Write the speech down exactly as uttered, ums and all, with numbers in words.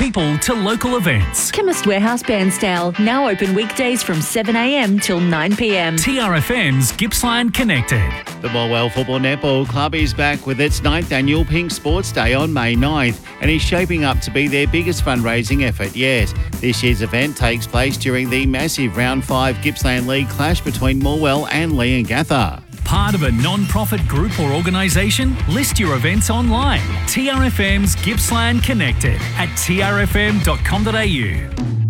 people to local events. Chemist Warehouse Bairnsdale, now open weekdays from seven a m till nine p m. T R F M's Gippsland Connected. The Morwell Football Netball Club is back with its ninth annual Pink Sports Day on May ninth and is shaping up to be their biggest fundraising effort yet. This year's event takes place during the massive Round five Gippsland League clash between Morwell and Leongatha. Part of a non-profit group or organisation? List your events online. T R F M's Gippsland Connected at t r f m dot com dot a u.